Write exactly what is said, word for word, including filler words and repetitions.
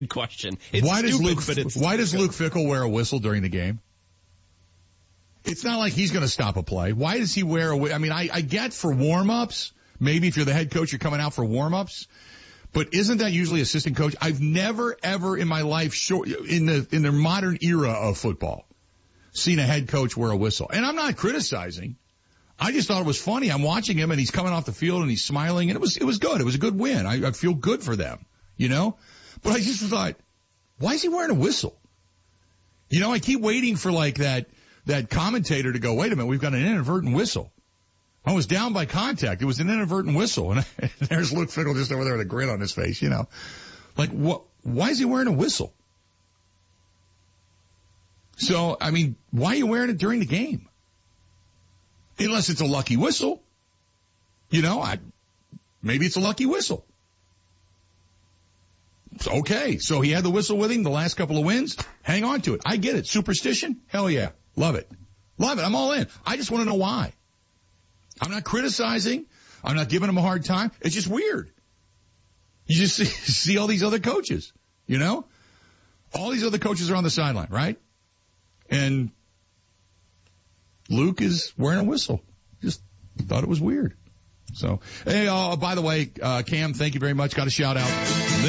question. It's why does stupid, Luke, but it's why does stupid. Luke Fickell wear a whistle during the game? It's not like he's going to stop a play. Why does he wear a whistle? I mean, I, I get for warm-ups. Maybe if you're the head coach, you're coming out for warm-ups. But isn't that usually assistant coach? I've never, ever in my life, short, in the in the modern era of football, seen a head coach wear a whistle. And I'm not criticizing. I just thought it was funny. I'm watching him, and he's coming off the field, and he's smiling, and it was it was good. It was a good win. I, I feel good for them, you know? But I just thought, why is he wearing a whistle? You know, I keep waiting for, like, that that commentator to go, wait a minute, we've got an inadvertent whistle. I was down by contact. It was an inadvertent whistle. And there's Luke Fickell just over there with a grin on his face, you know. Like, what? Why is he wearing a whistle? So, I mean, why are you wearing it during the game? Unless it's a lucky whistle. You know, I maybe it's a lucky whistle. It's okay. So he had the whistle with him the last couple of wins. Hang on to it. I get it. Superstition? Hell yeah. Love it. Love it. I'm all in. I just want to know why. I'm not criticizing. I'm not giving him a hard time. It's just weird. You just see, see all these other coaches, you know? All these other coaches are on the sideline, right? And Luke is wearing a whistle. Just thought it was weird. So, hey, uh, by the way, uh, Cam, thank you very much. Got a shout out.